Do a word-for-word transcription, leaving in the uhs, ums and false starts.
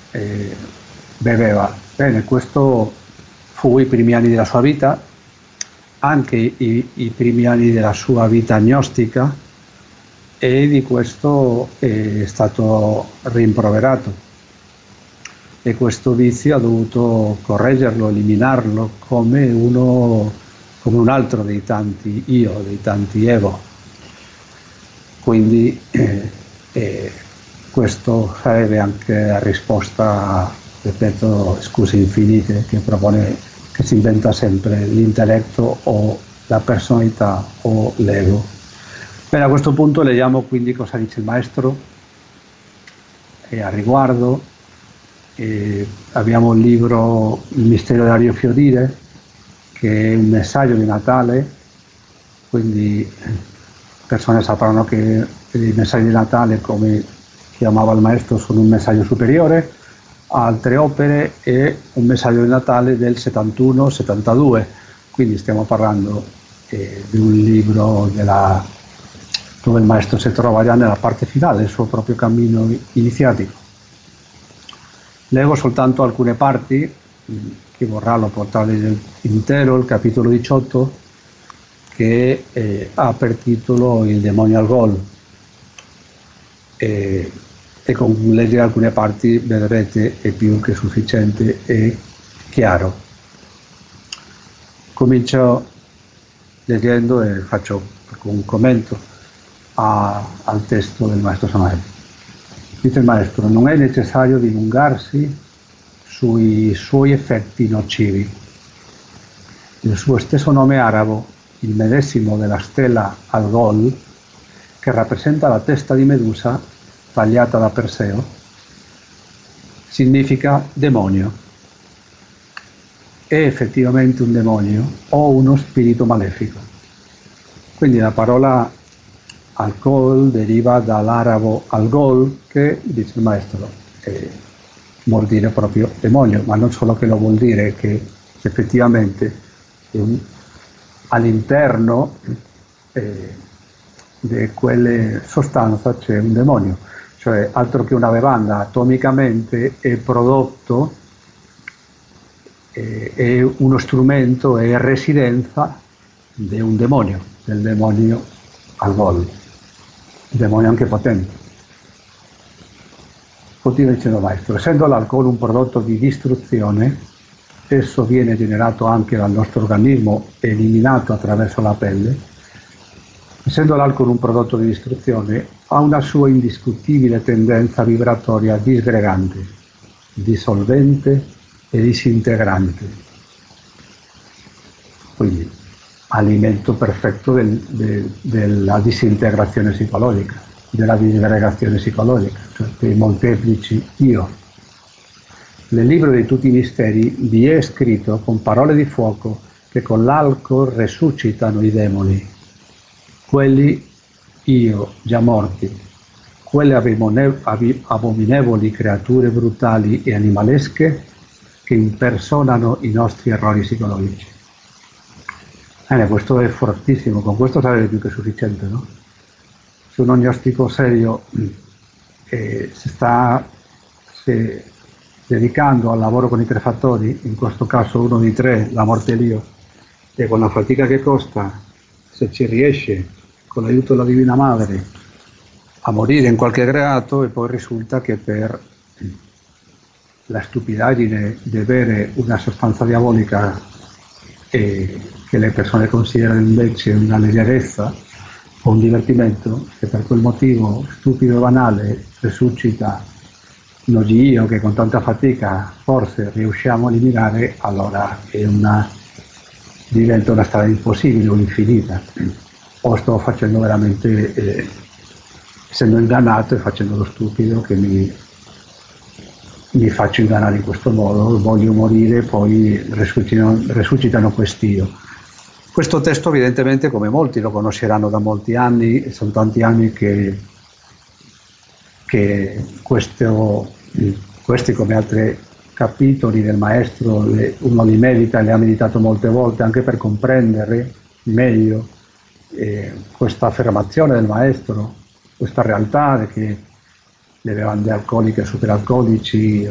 eh, beveva. Bene, questo fu i primi anni della sua vita, anche i, i primi anni della sua vita agnostica, e di questo è stato rimproverato. E questo vizio ha dovuto correggerlo, eliminarlo, come uno, come un altro dei tanti io, dei tanti ego. Quindi eh, eh, questo sarebbe anche la risposta, ripeto, scuse infinite, che propone, che si inventa sempre l'intelletto o la personalità o l'ego. Bene, a questo punto leggiamo quindi cosa dice il maestro e a riguardo. Eh, abbiamo il libro Il mistero dell'ario fiorire, che è un messaggio di Natale, quindi persone sapranno che i messaggi di Natale, come chiamava il maestro, sono un messaggio superiore a altre opere, e un messaggio di Natale del settantuno settantadue, quindi stiamo parlando eh, di un libro della, dove il maestro si trova già nella parte finale del suo proprio cammino iniziatico. Leggo soltanto alcune parti, chi vorrà lo potrà leggere intero, il capitolo diciotto, che eh, ha per titolo Il demonio al gol, e, e con leggere alcune parti vedrete è più che sufficiente e chiaro. Comincio leggendo e faccio un commento a, al testo del maestro Samael. Dice il maestro: non è necessario dilungarsi sui suoi effetti nocivi. Il suo stesso nome arabo, il medesimo della stella Algol, che rappresenta la testa di Medusa tagliata da Perseo, significa demonio. È effettivamente un demonio o uno spirito malefico. Quindi la parola Algol deriva dall'arabo Algol, che, dice il maestro, eh, vuol dire proprio demonio, ma non solo che lo vuol dire, che effettivamente un, all'interno eh, di quelle sostanze c'è un demonio, cioè altro che una bevanda, atomicamente è prodotto, eh, è uno strumento, è residenza di un demonio, del demonio Algol. Demonio anche potente. Continua dicendo il maestro: essendo l'alcol un prodotto di distruzione, esso viene generato anche dal nostro organismo, eliminato attraverso la pelle. Essendo l'alcol un prodotto di distruzione, ha una sua indiscutibile tendenza vibratoria disgregante, dissolvente e disintegrante. Quindi alimento perfetto del, de, della disintegrazione psicologica, della disgregazione psicologica, cioè dei molteplici io. Nel libro di tutti i misteri vi è scritto con parole di fuoco che con l'alcol resuscitano i demoni, quelli io già morti, quelle abominevoli creature brutali e animalesche che impersonano i nostri errori psicologici. Bene, questo è fortissimo, con questo sarebbe più che sufficiente, no? Se un agnostico serio eh, si sta se, dedicando al lavoro con i tre fattori, in questo caso uno di tre, la morte e l'io, e con la fatica che costa, se ci riesce, con l'aiuto della Divina Madre, a morire in qualche grado, e poi risulta che per la stupidaggine di avere una sostanza diabolica e che le persone considerano invece una leggerezza o un divertimento, che per quel motivo stupido e banale resuscita lo io che con tanta fatica forse riusciamo a eliminare, allora è una, diventa una strada impossibile o infinita. O sto facendo veramente, eh, essendo ingannato e facendo lo stupido che mi, mi faccio ingannare in questo modo, voglio morire, poi resuscitano, resuscitano quest'io. Questo testo evidentemente, come molti lo conosceranno da molti anni, sono tanti anni che, che questo, questi come altri capitoli del maestro uno li medita e li ha meditato molte volte anche per comprendere meglio eh, questa affermazione del maestro, questa realtà che le bevande alcoliche e superalcolici